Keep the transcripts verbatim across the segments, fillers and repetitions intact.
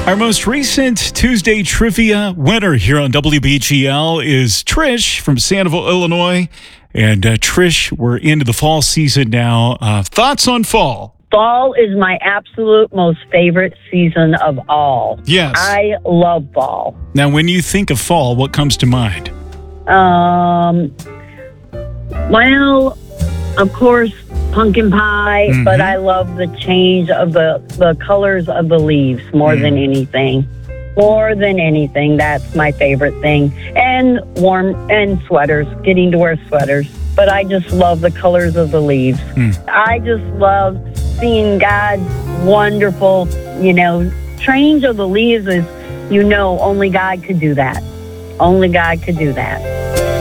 Our most recent Tuesday trivia winner here on W B G L is Trish from Sandoval, Illinois. And uh, Trish, we're into the fall season now. Uh, thoughts on fall? Fall is my absolute most favorite season of all. Yes. I love fall. Now, when you think of fall, what comes to mind? Um, well, of course, pumpkin pie, Mm-hmm. but I love the change of the, the colors of the leaves more Mm. than anything. More than anything, that's my favorite thing. And warm, and sweaters, getting to wear sweaters. But I just love the colors of the leaves. Mm. I just love seeing God's wonderful, you know, change of the leaves is, you know, only God could do that. Only God could do that.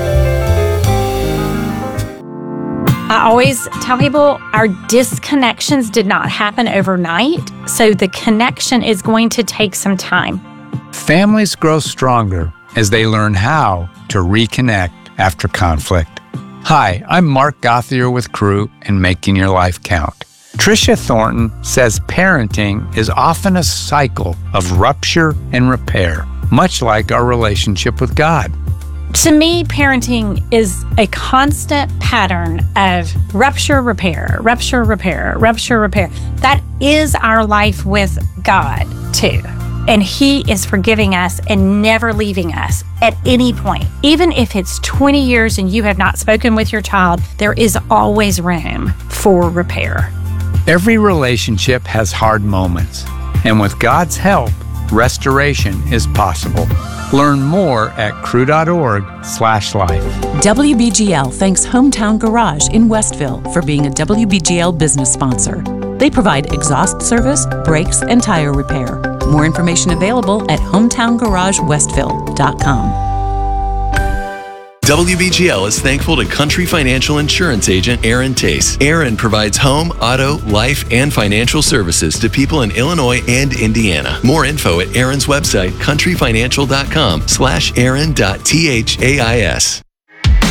I always tell people our disconnections did not happen overnight, so the connection is going to take some time. Families grow stronger as they learn how to reconnect after conflict. Hi, I'm Mark Gothier with Crew and Making Your Life Count. Tricia Thornton says parenting is often a cycle of rupture and repair, much like our relationship with God. To me, parenting is a constant pattern of rupture, repair, rupture, repair, rupture, repair. That is our life with God, too. And He is forgiving us and never leaving us at any point. Even if it's twenty years and you have not spoken with your child, there is always room for repair. Every relationship has hard moments, and with God's help, restoration is possible. Learn more at crew.org slash life. W B G L thanks Hometown Garage in Westville for being a W B G L business sponsor. They provide exhaust service, brakes, and tire repair. More information available at hometown garage westville dot com. W B G L is thankful to Country Financial Insurance Agent Aaron Tace. Aaron provides home, auto, life, and financial services to people in Illinois and Indiana. More info at Aaron's website, country financial dot com slash aaron dot thais.